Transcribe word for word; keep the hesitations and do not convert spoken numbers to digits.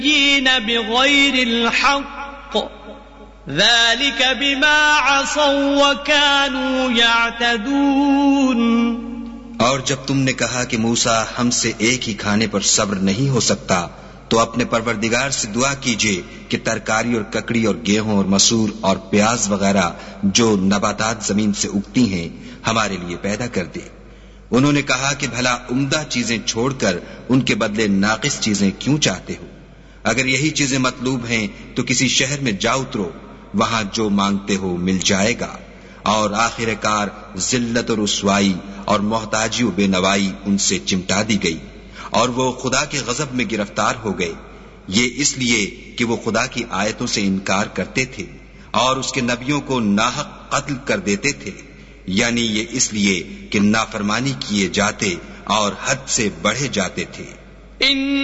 बिग़ैरिल हक़्क़ ज़ालिक बिमा असौ व कानू यअतदून। और जब तुमने कहा कि मूसा हमसे एक ही खाने पर सब्र नहीं हो सकता, तो अपने परवरदिगार से दुआ कीजिए कि तरकारी और ककड़ी और गेहूं और मसूर और प्याज वगैरह जो नबातात जमीन से उगती हैं हमारे लिए पैदा कर दे। उन्होंने कहा कि भला उम्दा चीजें छोड़कर उनके बदले नाकिस चीजें क्यों चाहते हो? अगर यही चीजें मतलूब हैं तो किसी शहर में जा उतरो, वहां जो मांगते हो मिल जाएगा। और आखिरकार जिल्लत और रुसवाई और मोहताजी और बेनवाई उनसे चिमटा दी गई और वो खुदा के गजब में गिरफ्तार हो गए। ये इसलिए कि वो खुदा की आयतों से इनकार करते थे और उसके नबियों को नाहक कत्ल कर देते थे, यानी ये इसलिए कि नाफरमानी किए जाते और हद से बढ़े जाते थे।